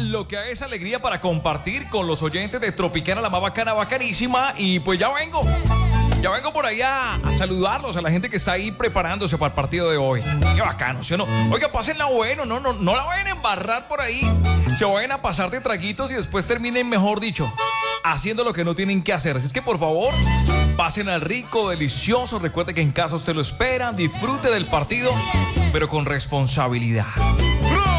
lo que es alegría para compartir con los oyentes de Tropicana, la más bacana, bacanísima. Y pues ya vengo por allá a saludarlos a la gente que está ahí preparándose para el partido de hoy. Qué bacano, ¿sí o no? Oiga, pásenla bueno, no la vayan a embarrar por ahí. Se vayan a pasar de traguitos y después terminen, mejor dicho, haciendo lo que no tienen que hacer. Así es que por favor, pasen al rico, delicioso. Recuerde que en casa usted lo espera. Disfrute del partido, pero con responsabilidad.